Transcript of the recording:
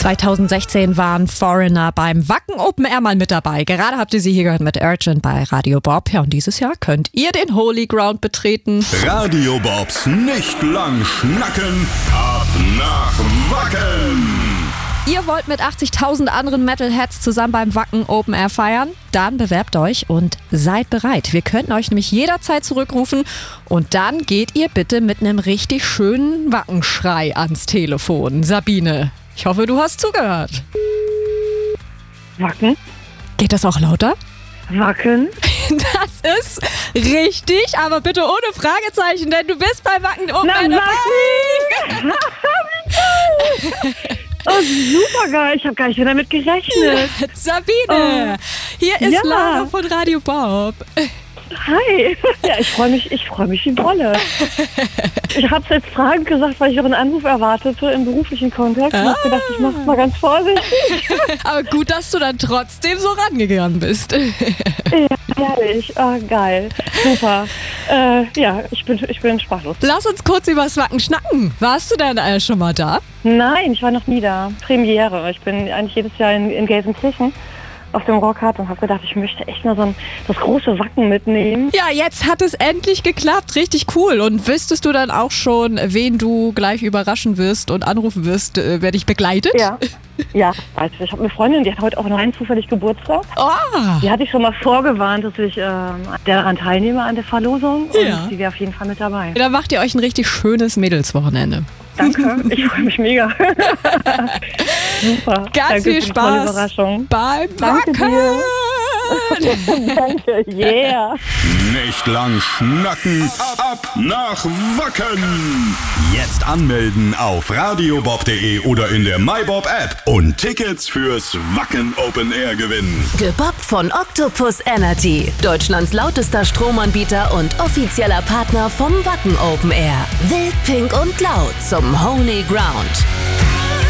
2016 waren Foreigner beim Wacken Open Air mal mit dabei. Gerade habt ihr sie hier gehört mit Urgent bei Radio Bob. Ja, und dieses Jahr könnt ihr den Holy Ground betreten. Radio Bobs nicht lang schnacken, ab nach Wacken. Ihr wollt mit 80.000 anderen Metalheads zusammen beim Wacken Open Air feiern? Dann bewerbt euch und seid bereit. Wir könnten euch nämlich jederzeit zurückrufen und dann geht ihr bitte mit einem richtig schönen Wackenschrei ans Telefon. Sabine, ich hoffe, du hast zugehört. Wacken? Geht das auch lauter? Wacken? Das ist richtig, aber bitte ohne Fragezeichen, denn du bist bei Wacken Open Air dabei. Oh, super geil. Ich habe gar nicht mehr damit gerechnet. Sabine, hier ist Lara von Radio Bob. Hi. Ja, ich freue mich wie Bolle. Ich habe es jetzt fragend gesagt, weil ich noch einen Anruf erwartete im beruflichen Kontext. Ich habe gedacht, ich mache es mal ganz vorsichtig. Aber gut, dass du dann trotzdem so rangegangen bist. Ja, herrlich. Oh, geil. Super. Ja, ich bin sprachlos. Lass uns kurz über das Wacken schnacken. Warst du denn schon mal da? Nein, ich war noch nie da. Premiere. Ich bin eigentlich jedes Jahr in Gelsenkirchen auf dem Rockhard und habe gedacht, ich möchte echt mal das große Wacken mitnehmen. Ja, jetzt hat es endlich geklappt. Richtig cool. Und wüsstest du dann auch schon, wen du gleich überraschen wirst und anrufen wirst, wer dich begleitet? Ja, weiß ich. Ich habe eine Freundin, die hat heute auch rein zufällig Geburtstag. Oh. Die hatte ich schon mal vorgewarnt, dass ich daran teilnehme an der Verlosung. Und die wäre auf jeden Fall mit dabei. Da macht ihr euch ein richtig schönes Mädelswochenende. Danke, ich freue mich mega. Super. Ganz viel Spaß beim Wacken. Danke, yeah. Nicht lang schnacken, ab nach Wacken. Jetzt anmelden auf radiobob.de oder in der MyBob App und Tickets fürs Wacken Open Air gewinnen. Gebobbt von Octopus Energy, Deutschlands lautester Stromanbieter und offizieller Partner vom Wacken Open Air. Wild, pink und laut zum Holy Ground.